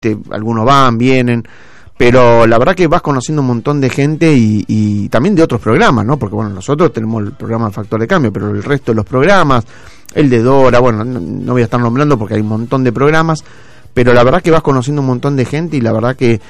algunos van, vienen, pero la verdad que vas conociendo un montón de gente y también de otros programas, ¿no? Porque bueno, nosotros tenemos el programa Factor de Cambio, pero el resto de los programas, el de Dora, bueno, no voy a estar nombrando porque hay un montón de programas, pero la verdad que vas conociendo un montón de gente y la verdad que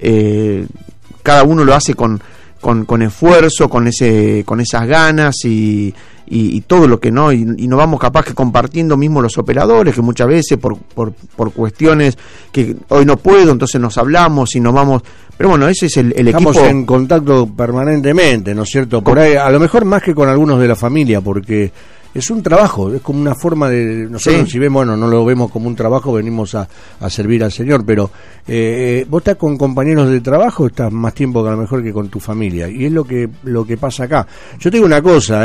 cada uno lo hace con esfuerzo, con esas ganas y todo lo que no, y nos vamos capaz que compartiendo mismo los operadores, que muchas veces por cuestiones que hoy no puedo, entonces nos hablamos y nos vamos, pero bueno, ese es el equipo. Estamos en contacto permanentemente, ¿no es cierto? Por ahí, a lo mejor más que con algunos de la familia, porque es un trabajo, es como una forma de... Nosotros, sí, si vemos, bueno, no lo vemos como un trabajo, venimos a servir al Señor, pero vos estás con compañeros de trabajo, estás más tiempo que a lo mejor que con tu familia, y es lo que pasa acá. Yo te digo una cosa,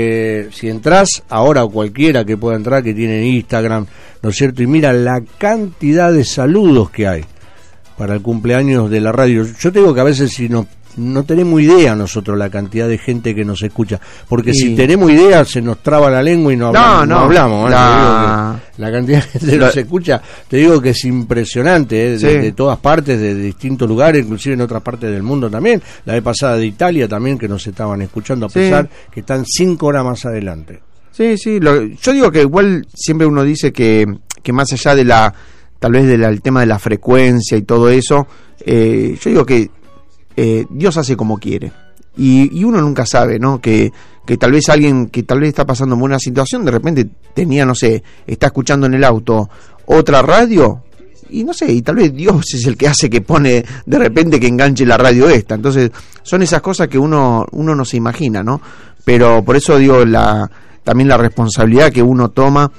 si entras ahora, o cualquiera que pueda entrar, que tiene Instagram, ¿no es cierto? Y mira la cantidad de saludos que hay para el cumpleaños de la radio. Yo te digo que a veces si no tenemos idea nosotros la cantidad de gente que nos escucha, porque si tenemos idea se nos traba la lengua y no hablamos. La cantidad de gente que nos escucha, te digo que es impresionante, de todas partes, de distintos lugares, inclusive en otras partes del mundo también. La vez pasada de Italia también, que nos estaban escuchando, a pesar que están 5 horas más adelante. Sí, yo digo que igual siempre uno dice que más allá de tal vez del tema de la frecuencia y todo eso, yo digo que Dios hace como quiere y uno nunca sabe, ¿no? Que tal vez alguien que tal vez está pasando por una situación, de repente está escuchando en el auto otra radio y no sé, y tal vez Dios es el que hace que pone de repente que enganche la radio esta. Entonces son esas cosas que uno no se imagina, ¿no? Pero por eso digo también la responsabilidad que uno toma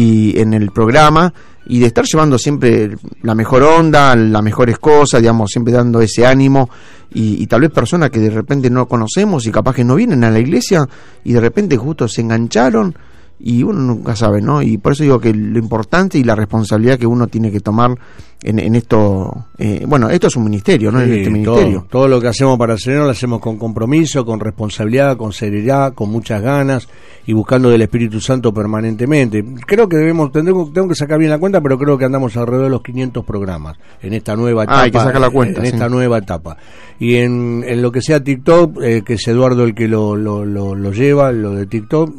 y en el programa, y de estar llevando siempre la mejor onda, las mejores cosas, digamos, siempre dando ese ánimo, y tal vez personas que de repente no conocemos y capaz que no vienen a la iglesia y de repente justo se engancharon y uno nunca sabe, ¿no? Y por eso digo que lo importante y la responsabilidad que uno tiene que tomar en esto, bueno, esto es un ministerio, ¿no? Sí, este ministerio. Todo lo que hacemos para el Señor lo hacemos con compromiso, con responsabilidad, con seriedad, con muchas ganas y buscando del Espíritu Santo permanentemente. Creo que tengo que sacar bien la cuenta, pero creo que andamos alrededor de los 500 programas en esta nueva etapa. Hay que sacar la cuenta. Esta nueva etapa. Y en lo que sea TikTok, que es Eduardo el que lo lleva, lo de TikTok,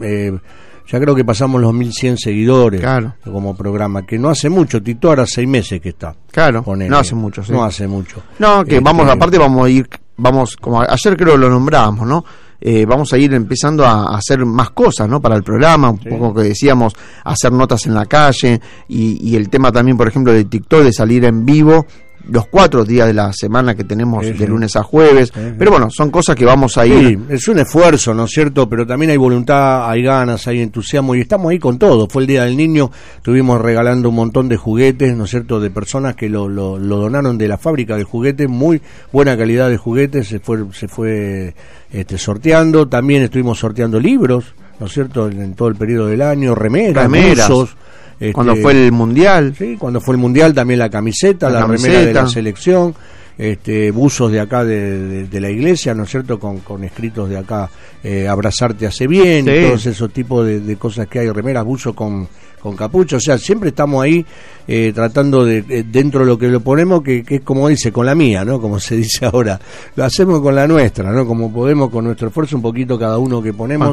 ya creo que pasamos los 1100 seguidores como programa, que no hace mucho. Tito ahora 6 meses que está. Claro, no hace mucho. Sí. No hace mucho. No, que aparte vamos, como ayer creo lo nombrábamos, ¿no? Vamos a ir empezando a hacer más cosas, ¿no? Para el programa, un poco que decíamos, hacer notas en la calle, y el tema también, por ejemplo, de TikTok, de salir en vivo los 4 días de la semana que tenemos, de lunes a jueves, pero bueno, son cosas que vamos a ir. Sí, es un esfuerzo, ¿no es cierto? Pero también hay voluntad, hay ganas, hay entusiasmo, y estamos ahí con todo. Fue el Día del Niño, estuvimos regalando un montón de juguetes, ¿no es cierto?, de personas que lo donaron de la fábrica de juguetes, muy buena calidad de juguetes, se fue sorteando. También estuvimos sorteando libros, ¿no es cierto?, en todo el periodo del año, remeras. Buzos, cuando fue el Mundial. Sí, cuando fue el Mundial también la camiseta, la remera de la selección, buzos de acá de la iglesia, ¿no es cierto?, con escritos de acá, abrazarte hace bien, y todos esos tipos de cosas que hay, remeras, buzos con capucha. O sea, siempre estamos ahí tratando de dentro de lo que lo ponemos, que es como dice, con la mía, ¿no? Como se dice ahora, lo hacemos con la nuestra, ¿no? Como podemos, con nuestro esfuerzo, un poquito cada uno que ponemos,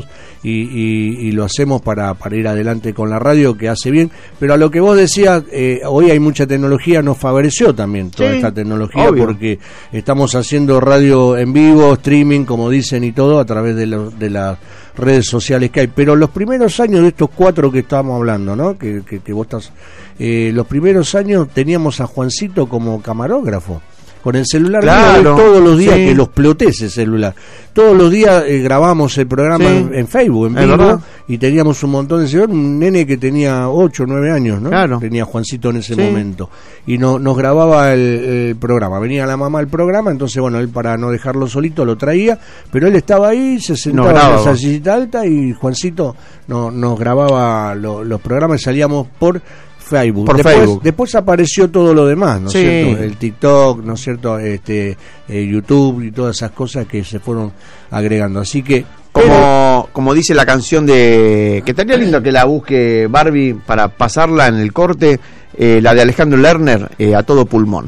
y lo hacemos para ir adelante con la radio, que hace bien. Pero a lo que vos decías, hoy hay mucha tecnología, nos favoreció también toda esta tecnología, obvio, porque estamos haciendo radio en vivo, streaming, como dicen, y todo a través de las redes sociales que hay. Pero los primeros años de estos 4 que estábamos hablando, ¿no?, que vos estás, los primeros años teníamos a Juancito como camarógrafo, con el celular, todos los días, que lo exploté ese celular, todos los días grabamos el programa en Facebook, en vivo, y teníamos un montón de seguidores, un nene que tenía 8 o 9 años, ¿no? Tenía Juancito en ese momento, y nos grababa el programa, venía la mamá al programa, entonces bueno, él, para no dejarlo solito, lo traía, pero él estaba ahí, se sentaba en esa sillita alta, y Juancito nos grababa los programas, y salíamos por Facebook. Después apareció todo lo demás, ¿no es cierto? El TikTok, ¿no es cierto? YouTube y todas esas cosas que se fueron agregando. Así que como dice la canción que estaría lindo que la busque Barbie para pasarla en el corte, la de Alejandro Lerner, A todo pulmón.